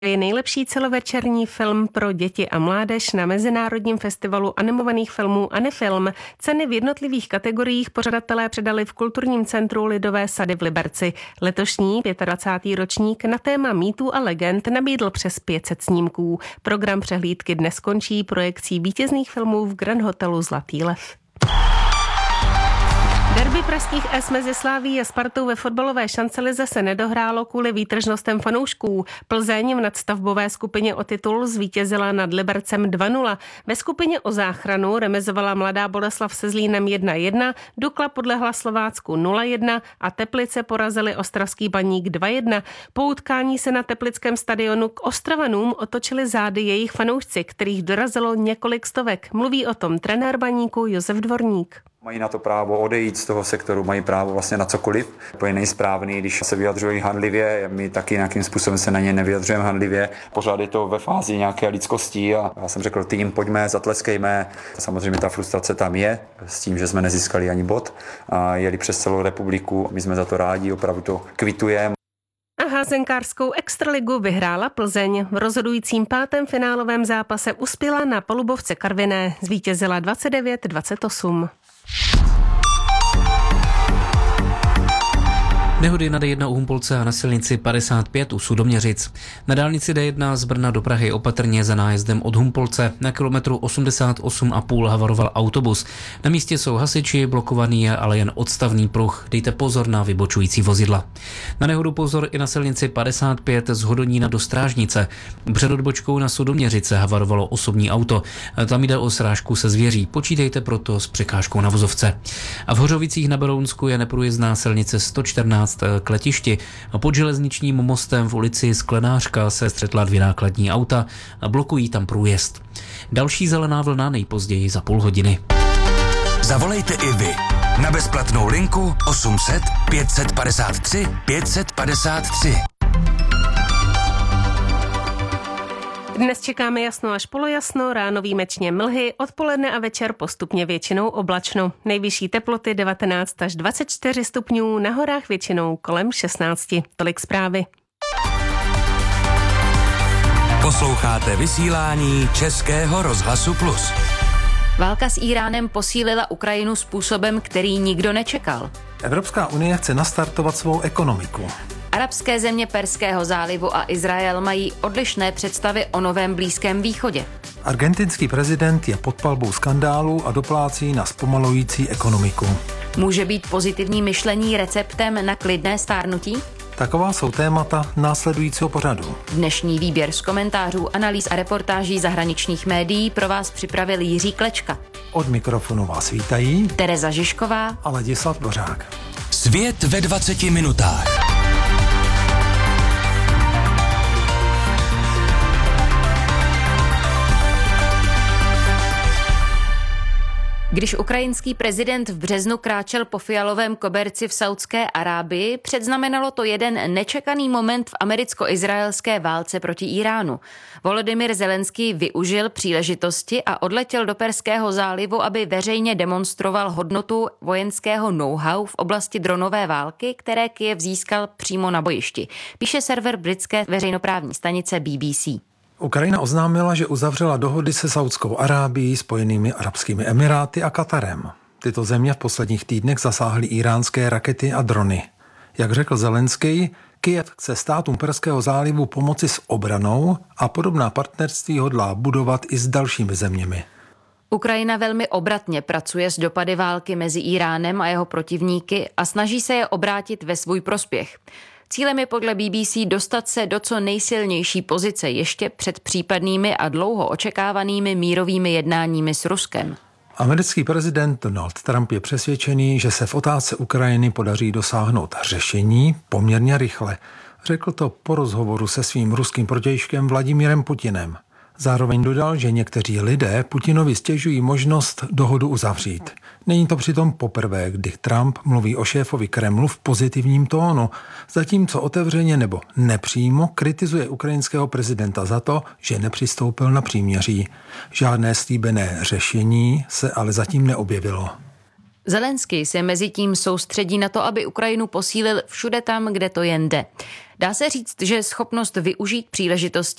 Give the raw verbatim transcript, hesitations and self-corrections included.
Je nejlepší celovečerní film pro děti a mládež na Mezinárodním festivalu animovaných filmů Anifilm. Ceny v jednotlivých kategoriích pořadatelé předali v Kulturním centru Lidové sady v Liberci. Letošní dvacátý pátý ročník na téma mýtů a legend nabídl přes pět set snímků. Program přehlídky dnes končí projekcí vítězných filmů v Grand Hotelu Zlatý lev. Derby pražských S mezi Slavií a Spartou ve fotbalové šancelize se nedohrálo kvůli výtržnostem fanoušků. Plzeň v nadstavbové skupině o titul zvítězila nad Libercem dva nula. Ve skupině o záchranu remizovala Mladá Boleslav se Zlínem jedna jedna, Dukla podlehla Slovácku nula jedna a Teplice porazili Ostravský Baník dva jedna. Po utkání se na teplickém stadionu k Ostravanům otočili zády jejich fanoušci, kterých dorazilo několik stovek. Mluví o tom trenér Baníku Josef Dvorník. Mají na to právo odejít z toho sektoru, mají právo vlastně na cokoliv. To je nejsprávný, když se vyjadřují handlivě, my taky nějakým způsobem se na ně nevyjadřujeme handlivě. Pořád je to ve fázi nějaké lidskosti a já jsem řekl tým, pojďme, zatleskejme. Samozřejmě ta frustrace tam je s tím, že jsme nezískali ani bod a jeli přes celou republiku. My jsme za to rádi, opravdu to kvitujeme. A házenkářskou extraligu vyhrála Plzeň. V rozhodujícím pátém finálovém zápase uspěla na palubovce Karviné. Zvítězila dvacet devět dvacet osm. Nehody na D jedna u Humpolce a na silnici padesát pět u Sudoměřic. Na dálnici D jedna z Brna do Prahy opatrně za nájezdem od Humpolce na kilometru osmdesát osm a půl havaroval autobus. Na místě jsou hasiči, blokovaný je ale jen odstavný pruh. Dejte pozor na vybočující vozidla. Na nehodu pozor i na silnici padesát pět z Hodonína do Strážnice. Před odbočkou na Sudoměřice havarovalo osobní auto. Tam jde o srážku se zvěří. Počítejte proto s překážkou na vozovce. A v Hořovicích na Berounsku je neprůjezdná silnice sto čtrnáct k letišti. Pod železničním mostem v ulici Sklenářka se střetla dvě nákladní auta a blokují tam průjezd. Další zelená vlna nejpozději za půl hodiny. Zavolejte i vy na bezplatnou linku osm set pět set padesát tři pět set padesát tři. Dnes čekáme jasno až polojasno, ráno výjimečně mlhy, odpoledne a večer postupně většinou oblačno. Nejvyšší teploty devatenáct až dvacet čtyři stupňů, na horách většinou kolem šestnáct. Tolik zprávy. Posloucháte vysílání Českého rozhlasu Plus. Válka s Íránem posílila Ukrajinu způsobem, který nikdo nečekal. Evropská unie chce nastartovat svou ekonomiku. Arabské země Perského zálivu a Izrael mají odlišné představy o novém Blízkém východě. Argentinský prezident je pod palbou skandálu a doplácí na zpomalující ekonomiku. Může být pozitivní myšlení receptem na klidné stárnutí? Taková jsou témata následujícího pořadu. Dnešní výběr z komentářů, analýz a reportáží zahraničních médií pro vás připravil Jiří Klečka. Od mikrofonu vás vítají Tereza Žižková a Ladislav Dvořák. Svět ve dvaceti minutách. Když ukrajinský prezident v březnu kráčel po fialovém koberci v Saudské Arábii, předznamenalo to jeden nečekaný moment v americko-izraelské válce proti Íránu. Volodymyr Zelenský využil příležitosti a odletěl do Perského zálivu, aby veřejně demonstroval hodnotu vojenského know-how v oblasti dronové války, které Kyjev získal přímo na bojišti, píše server britské veřejnoprávní stanice B B C. Ukrajina oznámila, že uzavřela dohody se Saudskou Arábií, Spojenými arabskými emiráty a Katarem. Tyto země v posledních týdnech zasáhly íránské rakety a drony. Jak řekl Zelenský, Kyjev chce státům Perského zálivu pomoci s obranou a podobná partnerství hodlá budovat i s dalšími zeměmi. Ukrajina velmi obratně pracuje s dopady války mezi Íránem a jeho protivníky a snaží se je obrátit ve svůj prospěch. Cílem je podle B B C dostat se do co nejsilnější pozice ještě před případnými a dlouho očekávanými mírovými jednáními s Ruskem. Americký prezident Donald Trump je přesvědčený, že se v otázce Ukrajiny podaří dosáhnout řešení poměrně rychle. Řekl to po rozhovoru se svým ruským protějškem Vladimírem Putinem. Zároveň dodal, že někteří lidé Putinovi stěžují možnost dohodu uzavřít. Není to přitom poprvé, kdy Trump mluví o šéfovi Kremlu v pozitivním tónu, zatímco otevřeně nebo nepřímo kritizuje ukrajinského prezidenta za to, že nepřistoupil na příměří. Žádné slíbené řešení se ale zatím neobjevilo. Zelenský se mezi tím soustředí na to, aby Ukrajinu posílil všude tam, kde to jen jde. Dá se říct, že schopnost využít příležitosti